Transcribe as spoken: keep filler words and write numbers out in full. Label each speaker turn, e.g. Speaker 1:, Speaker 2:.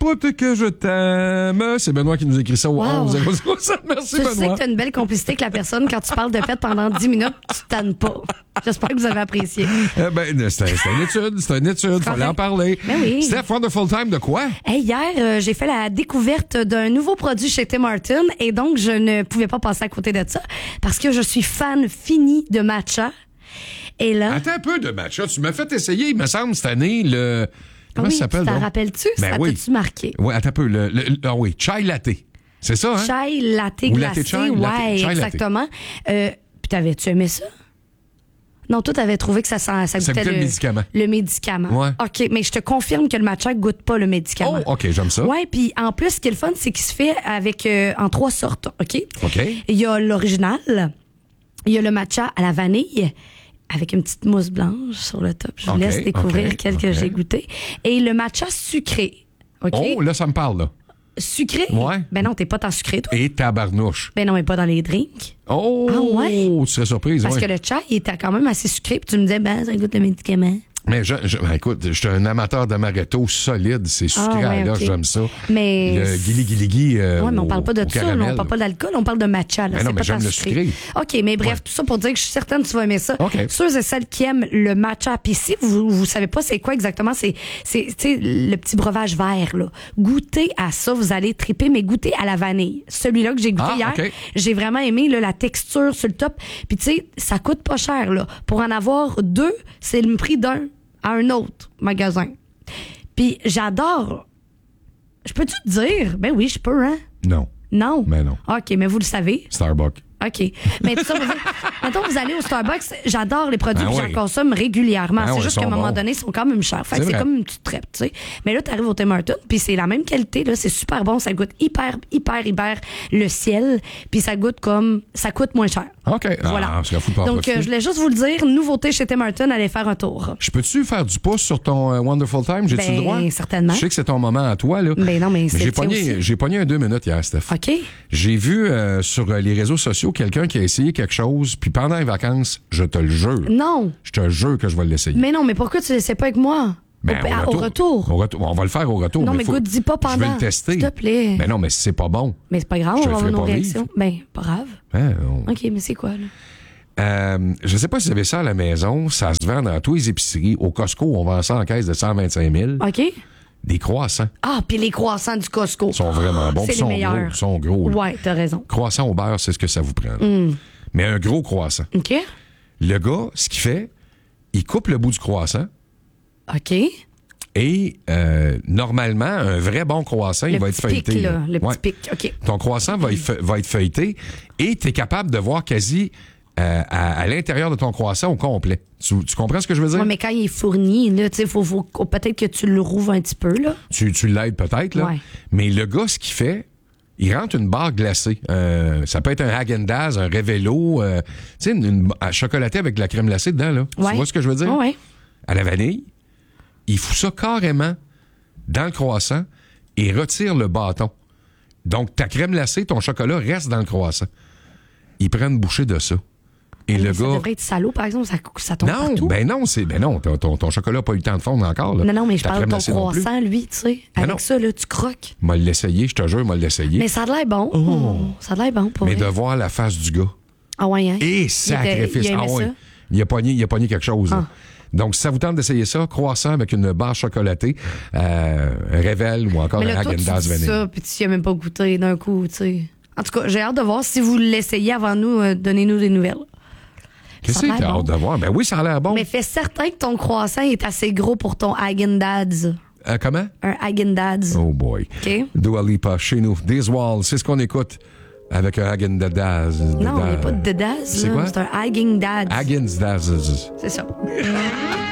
Speaker 1: capote que je t'aime. C'est Benoît qui nous écrit ça au
Speaker 2: Wow.
Speaker 1: onze zéro zéro sept. Merci,
Speaker 2: Tu
Speaker 1: Benoît.
Speaker 2: sais que t'as une belle complicité avec la personne quand tu parles de fête pendant dix minutes, tu te tannes pas. J'espère que vous avez apprécié.
Speaker 1: Eh ben, c'est, c'est une étude, c'est une étude, fallait en parler.
Speaker 2: Ben oui.
Speaker 1: Steph, Wonderful Time de quoi?
Speaker 2: Hey, hier, euh, j'ai fait la découverte d'un nouveau produit chez Tim Hortons et donc je ne pouvais pas passer à côté de ça parce que je suis fan fini de matcha. Et là...
Speaker 1: Attends un peu de matcha. Tu m'as fait essayer, il me semble, cette année, le... Comment
Speaker 2: oui,
Speaker 1: ça s'appelle?
Speaker 2: t'en
Speaker 1: donc?
Speaker 2: rappelles-tu?
Speaker 1: Ben
Speaker 2: ça
Speaker 1: oui.
Speaker 2: t'a-tu marqué?
Speaker 1: Oui, attends un peu. Le, le, le- ah oui, chai latte. C'est ça, hein?
Speaker 2: Chai latte
Speaker 1: Ou
Speaker 2: glacé.
Speaker 1: latte chai,
Speaker 2: ouais,
Speaker 1: latte- chai latte.
Speaker 2: exactement. Euh, puis t'avais-tu aimé ça? Non, toi, t'avais trouvé que ça, sent, ça
Speaker 1: Ça
Speaker 2: goûtait
Speaker 1: goûtait le
Speaker 2: le
Speaker 1: médicament.
Speaker 2: Le médicament.
Speaker 1: Ouais.
Speaker 2: OK, mais je te confirme que le matcha goûte pas le médicament.
Speaker 1: Oh, OK, j'aime ça.
Speaker 2: Ouais, puis en plus, ce qui est le fun, c'est qu'il se fait avec euh, en trois sortes, OK?
Speaker 1: OK.
Speaker 2: Il y a l'original, il y a le matcha à la vanille, avec une petite mousse blanche sur le top. Je vous
Speaker 1: OK,
Speaker 2: laisse découvrir
Speaker 1: OK,
Speaker 2: quel que
Speaker 1: OK.
Speaker 2: j'ai goûté. Et le matcha sucré, OK?
Speaker 1: Oh, là, ça me parle, là.
Speaker 2: Sucré?
Speaker 1: Ouais.
Speaker 2: Ben non, t'es pas tant sucré, toi.
Speaker 1: Et tabarnouche.
Speaker 2: Ben non, mais pas dans les drinks.
Speaker 1: Oh!
Speaker 2: Ah ouais?
Speaker 1: Tu serais surprise,
Speaker 2: Parce
Speaker 1: ouais.
Speaker 2: que le chai, il était quand même assez sucré, puis tu me disais, ben, ça goûte le médicament.
Speaker 1: Mais je, je- ben, écoute, je suis un amateur d'amaretto solide. C'est sucré
Speaker 2: Ah, ouais,
Speaker 1: à l'os,
Speaker 2: ok.
Speaker 1: j'aime ça.
Speaker 2: Mais-
Speaker 1: Le guili guili gui. Euh,
Speaker 2: Ouais, mais on parle pas de
Speaker 1: au
Speaker 2: ça, là,
Speaker 1: caramel.
Speaker 2: on parle pas d'alcool, on parle de matcha. Là.
Speaker 1: Ben non,
Speaker 2: c'est
Speaker 1: mais
Speaker 2: pas
Speaker 1: j'aime
Speaker 2: tant
Speaker 1: le sucré.
Speaker 2: OK, mais bref,
Speaker 1: Ouais.
Speaker 2: tout ça pour dire que je suis certaine que tu vas aimer ça.
Speaker 1: OK.
Speaker 2: Ceux et celles qui aiment le matcha, puis si vous vous savez pas c'est quoi exactement, c'est c'est tu sais, le petit breuvage vert là. Goûtez à ça, vous allez triper, mais goûtez à la vanille. Celui-là que j'ai goûté
Speaker 1: Ah,
Speaker 2: hier,
Speaker 1: OK.
Speaker 2: j'ai vraiment aimé là, la texture sur le top. Puis tu sais, ça coûte pas cher là. Pour en avoir deux, c'est le prix d'un à un autre magasin. Puis j'adore. Je peux-tu te dire? Ben oui, je peux, hein?
Speaker 1: Non.
Speaker 2: Non.
Speaker 1: Ben non.
Speaker 2: OK, mais vous le savez.
Speaker 1: Starbucks.
Speaker 2: OK. Mais tout ça, vous dire, mettons, vous allez au Starbucks, j'adore les produits,
Speaker 1: Ben
Speaker 2: puis
Speaker 1: oui.
Speaker 2: j'en consomme régulièrement.
Speaker 1: Ben
Speaker 2: c'est
Speaker 1: oui,
Speaker 2: juste
Speaker 1: ils
Speaker 2: qu'à un
Speaker 1: sont
Speaker 2: moment
Speaker 1: bons.
Speaker 2: donné, ils sont quand même chers. Fait que
Speaker 1: C'est
Speaker 2: c'est
Speaker 1: vrai.
Speaker 2: comme une petite traite, tu sais. Mais là, tu arrives au Tim Hortons, puis c'est la même qualité, là. C'est super bon. Ça goûte hyper, hyper, hyper le ciel. Puis ça goûte comme. Ça coûte moins cher.
Speaker 1: OK.
Speaker 2: Voilà.
Speaker 1: Ah, c'est la foutre pas en
Speaker 2: Donc,
Speaker 1: profiter.
Speaker 2: euh, je voulais juste vous le dire, nouveauté chez Tim Hortons, allez faire un tour.
Speaker 1: Je peux-tu faire du pouce sur ton euh, Wonderful Time? J'ai-tu
Speaker 2: Ben,
Speaker 1: le droit?
Speaker 2: certainement.
Speaker 1: Je sais que c'est ton moment à toi, là.
Speaker 2: Ben non, mais c'est
Speaker 1: j'ai
Speaker 2: le tien
Speaker 1: pogné,
Speaker 2: aussi.
Speaker 1: j'ai pogné un deux minutes hier, Steph.
Speaker 2: OK?
Speaker 1: J'ai vu euh, sur euh, les réseaux sociaux quelqu'un qui a essayé quelque chose, puis pendant les vacances, je te le jure.
Speaker 2: Non.
Speaker 1: Je te jure que je vais l'essayer.
Speaker 2: Mais non, mais pourquoi tu ne l'essaies pas avec moi?
Speaker 1: Ben,
Speaker 2: au, à- au retour.
Speaker 1: Au retour. On va le faire au retour.
Speaker 2: Non, mais
Speaker 1: faut-
Speaker 2: goûte, dis pas
Speaker 1: Je vais
Speaker 2: pendant.
Speaker 1: le tester.
Speaker 2: S'il te plaît.
Speaker 1: Mais non, mais si c'est pas bon.
Speaker 2: Mais c'est pas grave,
Speaker 1: Je te
Speaker 2: on
Speaker 1: le
Speaker 2: va
Speaker 1: ferai
Speaker 2: voir nos
Speaker 1: pas
Speaker 2: réactions.
Speaker 1: vivre.
Speaker 2: Ben, pas grave.
Speaker 1: Hein, on-
Speaker 2: OK, mais c'est quoi, là?
Speaker 1: Euh, je sais pas si vous avez ça à la maison. Ça se vend dans tous les épiceries. Au Costco, on vend ça en caisse de cent vingt-cinq mille.
Speaker 2: OK?
Speaker 1: Des croissants.
Speaker 2: Ah, puis les croissants du Costco.
Speaker 1: Sont vraiment bons.
Speaker 2: C'est
Speaker 1: Ils sont
Speaker 2: les meilleurs.
Speaker 1: gros. Ils sont gros. là.
Speaker 2: Ouais, t'as raison.
Speaker 1: Croissant au beurre, c'est ce que ça vous prend. là. Mais un gros croissant.
Speaker 2: OK?
Speaker 1: Le gars, ce qu'il fait, il coupe le bout du croissant
Speaker 2: OK.
Speaker 1: et euh, normalement, un vrai bon croissant,
Speaker 2: Le
Speaker 1: il va être
Speaker 2: petit pic,
Speaker 1: feuilleté.
Speaker 2: là.
Speaker 1: là.
Speaker 2: Le
Speaker 1: Ouais.
Speaker 2: petit pic. OK.
Speaker 1: Ton croissant va, être fe- va être feuilleté et tu es capable de voir quasi euh, à, à l'intérieur de ton croissant au complet. Tu, tu comprends ce que je veux dire?
Speaker 2: Ouais, mais quand il est fourni, là, tu sais, faut, faut, peut-être que tu le rouvres un petit peu, là.
Speaker 1: Tu, tu l'aides peut-être, là.
Speaker 2: Ouais.
Speaker 1: Mais le gars, ce qu'il fait, il rentre une barre glacée. Euh, ça peut être un Häagen-Dazs, un Révélo, euh, tu sais, une, une à chocolaté avec de la crème glacée dedans, là.
Speaker 2: Ouais.
Speaker 1: Tu vois ce que je veux dire?
Speaker 2: Ouais, ouais.
Speaker 1: À la vanille. Il fout ça carrément dans le croissant et retire le bâton. Donc, ta crème glacée, ton chocolat reste dans le croissant. Il prend une bouchée de ça. Et
Speaker 2: Mais
Speaker 1: le
Speaker 2: ça
Speaker 1: gars...
Speaker 2: devrait être salaud, par exemple, ça, ça tombe
Speaker 1: Non,
Speaker 2: partout.
Speaker 1: ben non, c'est ben non, ton, ton, ton chocolat n'a pas eu le temps de fondre encore. Là.
Speaker 2: non, non, mais je
Speaker 1: Ta
Speaker 2: parle de
Speaker 1: crème
Speaker 2: ton
Speaker 1: glacée non plus.
Speaker 2: croissant, lui, tu sais.
Speaker 1: Ben
Speaker 2: Avec
Speaker 1: non.
Speaker 2: ça, là, tu croques.
Speaker 1: M'a l'essayer, je te jure, m'a l'essayer.
Speaker 2: Mais ça a l'air bon. Ça a l'air bon, pour
Speaker 1: Mais de
Speaker 2: vrai.
Speaker 1: voir la face du gars.
Speaker 2: Ah ouais, hein?
Speaker 1: Et
Speaker 2: Il était-
Speaker 1: sacrifice.
Speaker 2: il aimait
Speaker 1: Ah ouais.
Speaker 2: ça?
Speaker 1: Il a pogné, il a pogné quelque chose. là.
Speaker 2: Ah.
Speaker 1: Donc, si ça vous tente d'essayer ça, croissant avec une barre chocolatée, euh, un Rével ou encore
Speaker 2: Mais
Speaker 1: un
Speaker 2: là, toi, tu
Speaker 1: Häagen-Dazs
Speaker 2: dis
Speaker 1: vanille.
Speaker 2: ça, puis tu y as même pas goûté d'un coup, tu sais. En tout cas, j'ai hâte de voir. Si vous l'essayez avant nous, euh, donnez-nous des nouvelles.
Speaker 1: Qu'est-ce
Speaker 2: Ça a
Speaker 1: que
Speaker 2: l'air
Speaker 1: t'as
Speaker 2: bon.
Speaker 1: hâte de voir? Ben oui, ça a l'air bon.
Speaker 2: Mais fais certain que ton croissant est assez gros pour ton Häagen-Dazs.
Speaker 1: Euh, comment?
Speaker 2: Un Häagen-Dazs.
Speaker 1: Oh boy.
Speaker 2: OK?
Speaker 1: Dua Lipa, chez nous. This Wall, c'est ce qu'on écoute avec un Häagen-Dazs.
Speaker 2: Non, il n'y a pas de Dazs.
Speaker 1: C'est
Speaker 2: là.
Speaker 1: quoi?
Speaker 2: C'est un Häagen-Dazs.
Speaker 1: Häagen-Dazs.
Speaker 2: C'est ça.